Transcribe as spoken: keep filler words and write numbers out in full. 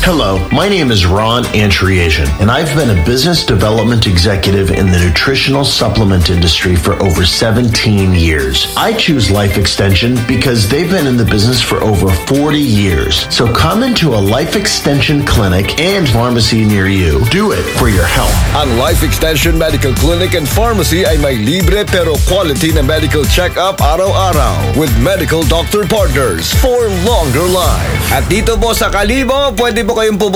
Hello, my name is Ron Antriasian, and I've been a business development executive in the nutritional supplement industry for over seventeen years. I choose Life Extension because they've been in the business for over forty years. So come into a Life Extension clinic and pharmacy near you. Do it for your health. Ang Life Extension Medical Clinic and Pharmacy ay may libre pero quality na medical check-up araw-araw with medical doctor partners for longer life. At dito po sa Kalibo, pwede po kayong pumunta